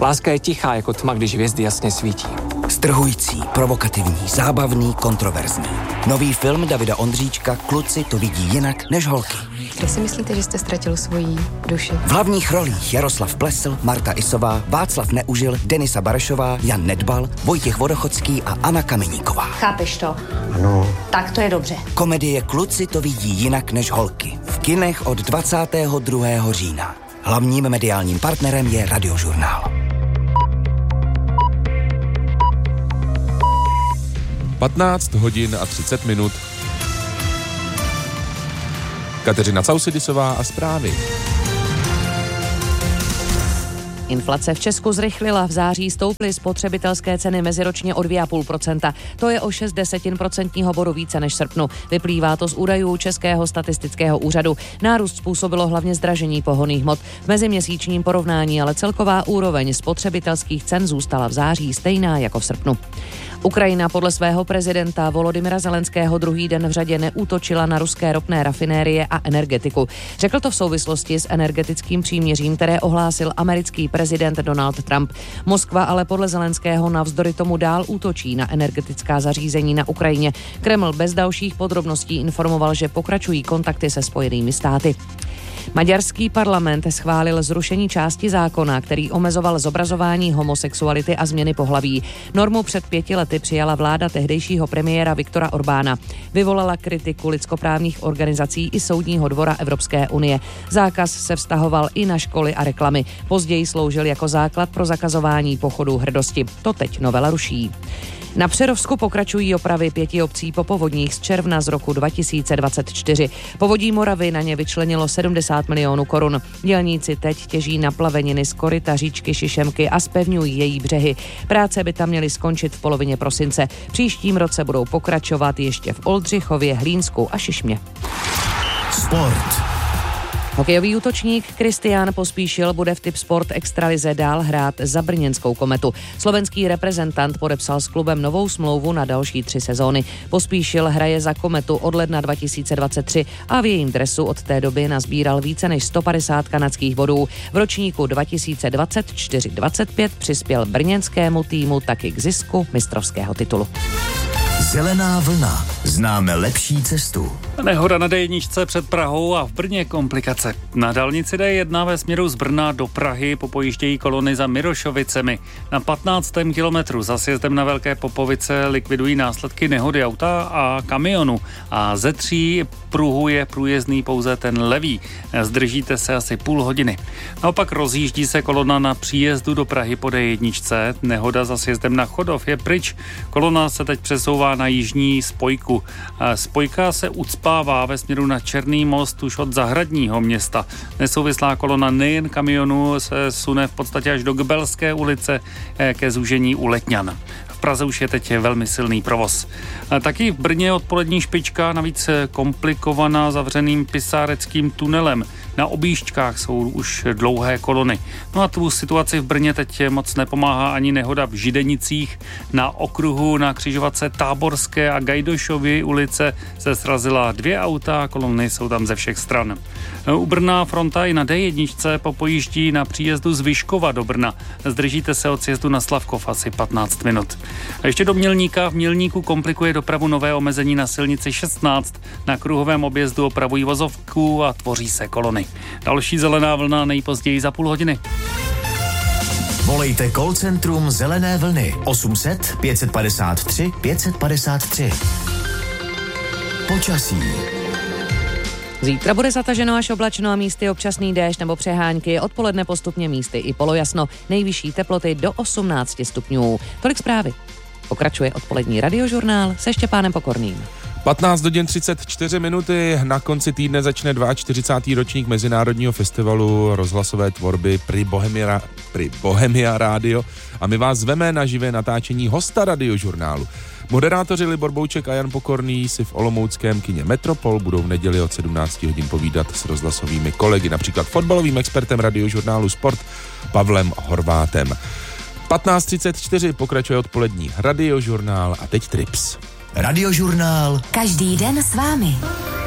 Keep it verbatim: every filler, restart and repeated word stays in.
Láska je tichá jako tma, když hvězdy jasně svítí. Strhující, provokativní, zábavný, kontroverzní. Nový film Davida Ondříčka Kluci to vidí jinak než holky. Kdy si myslíte, že jste ztratil svoji duši? V hlavních rolích Jaroslav Plesl, Marta Isová, Václav Neužil, Denisa Barešová, Jan Nedbal, Vojtěch Vodochodský a Anna Kameníková. Chápeš to? Ano. Tak to je dobře. Komedie Kluci to vidí jinak než holky. V kinech od dvacátého druhého října. Hlavním mediálním partnerem je Radiožurnál. patnáct hodin a třicet minut. Kateřina Causidisová a zprávy. Inflace v Česku zrychlila, v září stouply spotřebitelské ceny meziročně o dvě celá pět procenta. To je o šest desetin procentního bodu více než v srpnu. Vyplývá to z údajů Českého statistického úřadu. Nárůst způsobilo hlavně zdražení pohonných hmot. V meziměsíčním porovnání ale celková úroveň spotřebitelských cen zůstala v září stejná jako v srpnu. Ukrajina podle svého prezidenta Volodymyra Zelenského druhý den v řadě neútočila na ruské ropné rafinérie a energetiku. Řekl to v souvislosti s energetickým příměřím, které ohlásil americký prezident Donald Trump. Moskva ale podle Zelenského navzdory tomu dál útočí na energetická zařízení na Ukrajině. Kreml bez dalších podrobností informoval, že pokračují kontakty se Spojenými státy. Maďarský parlament schválil zrušení části zákona, který omezoval zobrazování homosexuality a změny pohlaví. Normu před pěti lety přijala vláda tehdejšího premiéra Viktora Orbána. Vyvolala kritiku lidskoprávních organizací i Soudního dvora Evropské unie. Zákaz se vztahoval i na školy a reklamy. Později sloužil jako základ pro zakazování pochodů hrdosti. To teď novela ruší. Na Přerovsku pokračují opravy pěti obcí po povodních z června z roku dva tisíce dvacet čtyři. Povodí Moravy na ně vyčlenilo sedmdesát milionů korun. Dělníci teď těží naplaveniny z koryta říčky Šišemky a zpevňují její břehy. Práce by tam měly skončit v polovině prosince. Příštím roce budou pokračovat ještě v Oldřichově, Hlínsku a Šišmě. Sport. Hokejový útočník Kristián Pospíšil bude v Tipsport extralize dál hrát za brněnskou Kometu. Slovenský reprezentant podepsal s klubem novou smlouvu na další tři sezóny. Pospíšil hraje za Kometu od ledna dva tisíce dvacet tři a v jejím dresu od té doby nazbíral více než sto padesát kanadských bodů. V ročníku dva tisíce dvacet čtyři dvacet pět přispěl brněnskému týmu taky k zisku mistrovského titulu. Zelená vlna. Známe lepší cestu. Nehoda na dé jedna před Prahou a v Brně komplikace. Na dálnici dé jedna ve směru z Brna do Prahy popojíždějí kolony za Mirošovicemi. Na patnáctém kilometru za sjezdem na Velké Popovice likvidují následky nehody auta a kamionu. A ze tří pruhů je průjezdný pouze ten levý. Zdržíte se asi půl hodiny. Naopak rozjíždí se kolona na příjezdu do Prahy po dé jedna. Nehoda za sjezdem na Chodov je pryč. Kolona se teď přesouvá na jižní spojku. Spojka se ucpává ve směru na Černý most už od Zahradního města. Nesouvislá kolona nejen kamionů se sune v podstatě až do Gbelské ulice ke zúžení u Letňan. V Praze už je teď velmi silný provoz. Taky v Brně odpolední špička, navíc komplikovaná zavřeným pisáreckým tunelem. Na objížďkách jsou už dlouhé kolony. No a tu situaci v Brně teď moc nepomáhá ani nehoda v Židenicích. Na okruhu na křižovatce Táborské a Gajdošovy ulice se srazila dvě auta, kolony jsou tam ze všech stran. U Brna fronta i na dé jedna popojíždí na příjezdu z Vyškova do Brna. Zdržíte se od sjezdu na Slavkov asi patnáct minut. A ještě do Mělníka. V Mělníku komplikuje dopravu nové omezení na silnici šestnáct. Na kruhovém objezdu opravují vozovku a tvoří se kolony. Další zelená vlna nejpozději za půl hodiny. Volejte call centrum Zelené vlny osm set pět padesát tři pět padesát tři. Počasí. Zítra bude zataženo až oblačno a místy občasný déšť nebo přehánky, odpoledne postupně místy i polojasno, nejvyšší teploty do osmnáct stupňů. Tolik zprávy. Pokračuje odpolední radiožurnál se Štěpánem Pokorným. patnáct hodin třicet čtyři minuty, na konci týdne začne čtyřicátý druhý ročník Mezinárodního festivalu rozhlasové tvorby Pri Bohemia, Pri Bohemia Radio a my vás zveme na živé natáčení hosta radiožurnálu. Moderátoři Libor Bouček a Jan Pokorný si v olomouckém kině Metropol budou v neděli od sedmnáct hodin povídat s rozhlasovými kolegy, například fotbalovým expertem radiožurnálu Sport Pavlem Horvátem. patnáct třicet čtyři pokračuje odpolední radiožurnál a teď Trips. Radiožurnál. Každý den s vámi.